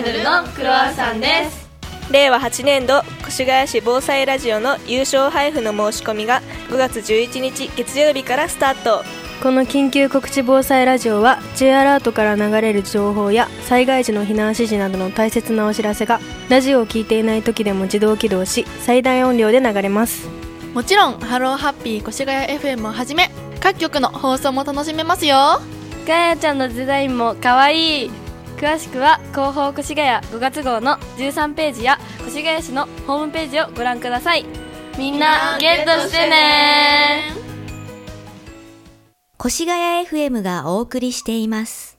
のクロワッサンです。 令和8年度越谷市防災ラジオの優勝配布の申し込みが5月11日月曜日からスタート。 この緊急告知防災ラジオは J アラートから流れる情報や災害時の避難指示などの大切なお知らせがラジオを聞いていない時でも自動起動し最大音量で流れます。 もちろんハローハッピー越谷 FM をはじめ各局の放送も楽しめますよ。 ガヤちゃんのデザインもかわいい。詳しくは広報越谷5月号の13ページや越谷市のホームページをご覧ください。みんなゲットしてね。 越谷 FM がお送りしています。